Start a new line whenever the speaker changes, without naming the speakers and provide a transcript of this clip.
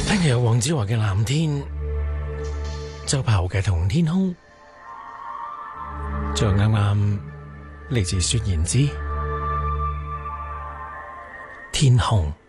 聽日有黃子華嘅藍天，周柏豪嘅同天空，仲啱啱嚟自薛言之天空。